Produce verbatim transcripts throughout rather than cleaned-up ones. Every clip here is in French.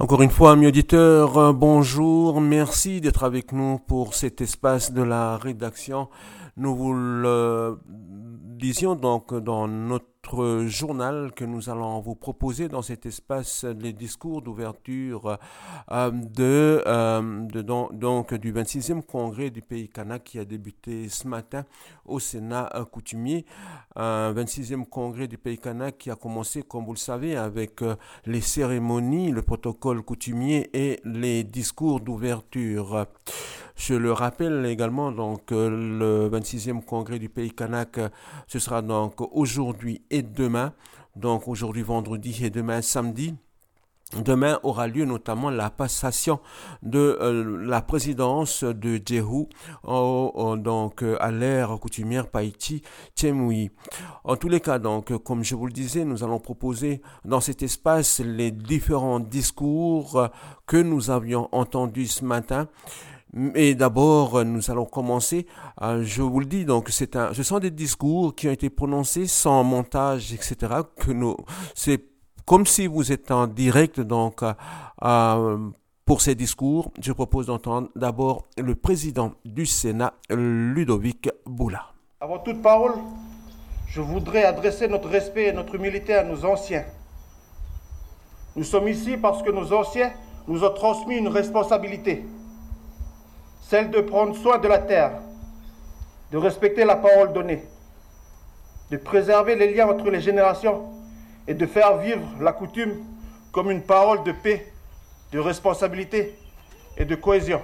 Encore une fois, amis auditeurs, euh, bonjour, merci d'être avec nous pour cet espace de la rédaction. Nous vous le disions donc dans notre journal que nous allons vous proposer dans cet espace les discours d'ouverture euh, de, euh, de don- donc du vingt-sixième congrès du pays Kanak qui a débuté ce matin au Sénat euh, coutumier. Un vingt-sixième congrès du pays Kanak qui a commencé, comme vous le savez, avec euh, les cérémonies, le protocole coutumier et les discours d'ouverture. Je le rappelle également, donc euh, le vingt-sixième congrès du pays Kanak, euh, ce sera donc aujourd'hui et demain, donc aujourd'hui vendredi et demain samedi. Demain aura lieu notamment la passation de euh, la présidence de Djehou au- au- donc euh, à l'ère coutumière Païti Tchemoui. En tous les cas, donc, euh, comme je vous le disais, nous allons proposer dans cet espace les différents discours euh, que nous avions entendus ce matin. Et d'abord, euh, nous allons commencer. euh, je vous le dis, donc, c'est un, ce sont des discours qui ont été prononcés sans montage, et cetera. Que nous, c'est comme si vous êtes en direct, donc, euh, euh, pour ces discours. Je propose d'entendre d'abord le président du Sénat, Ludovic Boula. Avant toute parole, je voudrais adresser notre respect et notre humilité à nos anciens. Nous sommes ici parce que nos anciens nous ont transmis une responsabilité, celle de prendre soin de la terre, de respecter la parole donnée, de préserver les liens entre les générations et de faire vivre la coutume comme une parole de paix, de responsabilité et de cohésion.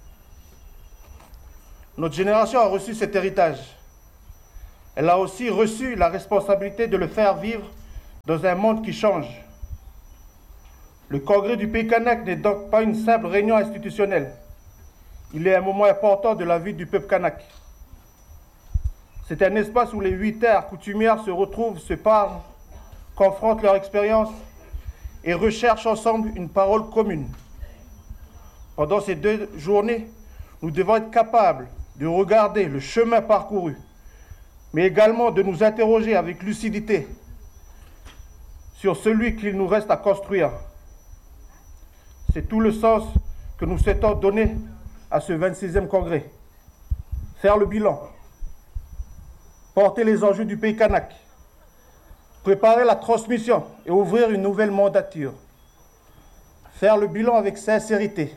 Notre génération a reçu cet héritage. Elle a aussi reçu la responsabilité de le faire vivre dans un monde qui change. Le congrès du pays Kanak n'est donc pas une simple réunion institutionnelle. Il est un moment important de la vie du peuple kanak. C'est un espace où les huit terres coutumières se retrouvent, se parlent, confrontent leur expérience et recherchent ensemble une parole commune. Pendant ces deux journées, nous devons être capables de regarder le chemin parcouru, mais également de nous interroger avec lucidité sur celui qu'il nous reste à construire. C'est tout le sens que nous souhaitons donner à ce vingt-sixième congrès. Faire le bilan, porter les enjeux du pays kanak, préparer la transmission et ouvrir une nouvelle mandature. Faire le bilan avec sincérité.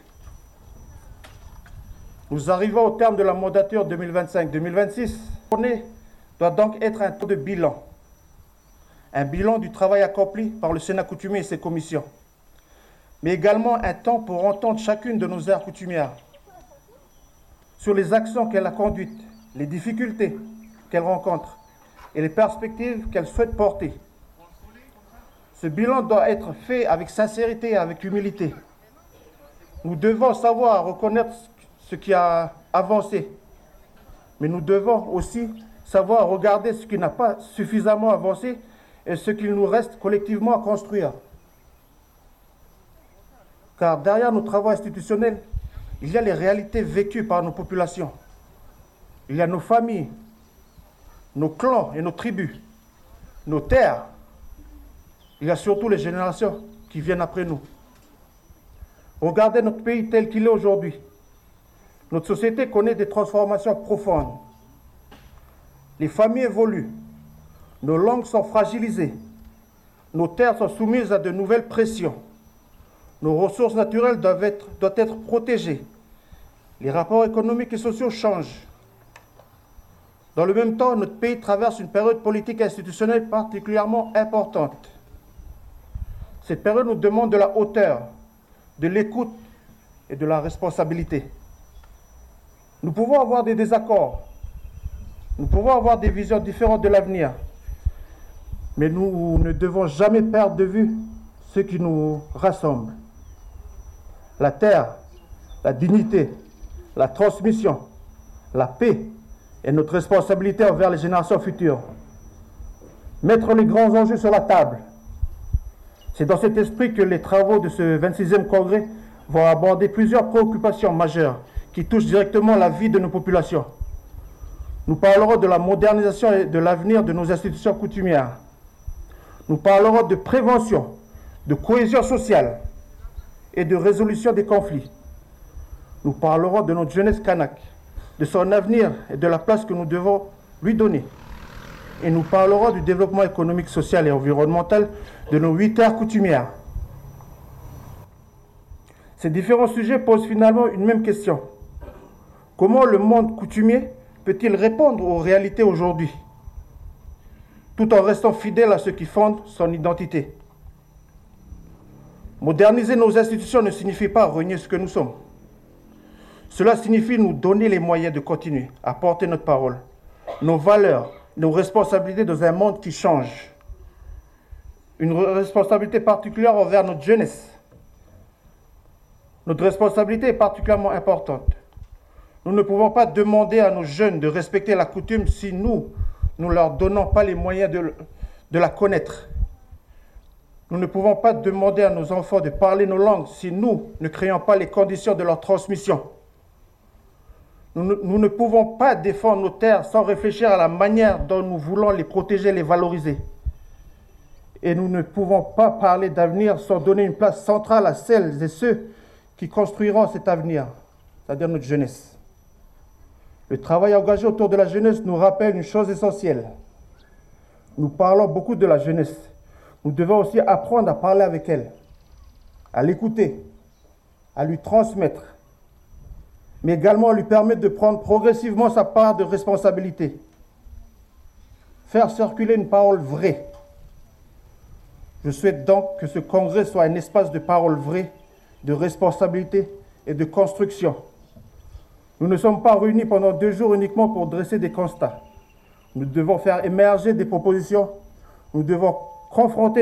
Nous arrivons au terme de la mandature deux mille vingt-cinq deux mille vingt-six. La journée doit donc être un temps de bilan. Un bilan du travail accompli par le Sénat coutumier et ses commissions. Mais également un temps pour entendre chacune de nos aires coutumières sur les actions qu'elle a conduites, les difficultés qu'elle rencontre et les perspectives qu'elle souhaite porter. Ce bilan doit être fait avec sincérité et avec humilité. Nous devons savoir reconnaître ce qui a avancé, mais nous devons aussi savoir regarder ce qui n'a pas suffisamment avancé et ce qu'il nous reste collectivement à construire. Car derrière nos travaux institutionnels, il y a les réalités vécues par nos populations. Il y a nos familles, nos clans et nos tribus, nos terres. Il y a surtout les générations qui viennent après nous. Regardez notre pays tel qu'il est aujourd'hui. Notre société connaît des transformations profondes. Les familles évoluent. Nos langues sont fragilisées. Nos terres sont soumises à de nouvelles pressions. Nos ressources naturelles doivent être, doivent être protégées. Les rapports économiques et sociaux changent. Dans le même temps, notre pays traverse une période politique et institutionnelle particulièrement importante. Cette période nous demande de la hauteur, de l'écoute et de la responsabilité. Nous pouvons avoir des désaccords, nous pouvons avoir des visions différentes de l'avenir, mais nous ne devons jamais perdre de vue ce qui nous rassemble. La terre, la dignité, la transmission, la paix et notre responsabilité envers les générations futures. Mettre les grands enjeux sur la table. C'est dans cet esprit que les travaux de ce vingt-sixième congrès vont aborder plusieurs préoccupations majeures qui touchent directement la vie de nos populations. Nous parlerons de la modernisation et de l'avenir de nos institutions coutumières. Nous parlerons de prévention, de cohésion sociale et de résolution des conflits. Nous parlerons de notre jeunesse kanak, de son avenir et de la place que nous devons lui donner. Et nous parlerons du développement économique, social et environnemental de nos huit terres coutumières. Ces différents sujets posent finalement une même question. Comment le monde coutumier peut-il répondre aux réalités aujourd'hui, tout en restant fidèle à ce qui fonde son identité? Moderniser nos institutions ne signifie pas renier ce que nous sommes. Cela signifie nous donner les moyens de continuer à porter notre parole, nos valeurs, nos responsabilités dans un monde qui change. Une responsabilité particulière envers notre jeunesse. Notre responsabilité est particulièrement importante. Nous ne pouvons pas demander à nos jeunes de respecter la coutume si nous ne leur donnons pas les moyens de, de la connaître. Nous ne pouvons pas demander à nos enfants de parler nos langues si nous ne créons pas les conditions de leur transmission. Nous ne, nous ne pouvons pas défendre nos terres sans réfléchir à la manière dont nous voulons les protéger et les valoriser. Et nous ne pouvons pas parler d'avenir sans donner une place centrale à celles et ceux qui construiront cet avenir, c'est-à-dire notre jeunesse. Le travail engagé autour de la jeunesse nous rappelle une chose essentielle. Nous parlons beaucoup de la jeunesse. Nous devons aussi apprendre à parler avec elle, à l'écouter, à lui transmettre, mais également à lui permettre de prendre progressivement sa part de responsabilité. Faire circuler une parole vraie. Je souhaite donc que ce congrès soit un espace de parole vraie, de responsabilité et de construction. Nous ne sommes pas réunis pendant deux jours uniquement pour dresser des constats. Nous devons faire émerger des propositions. Nous devons confronter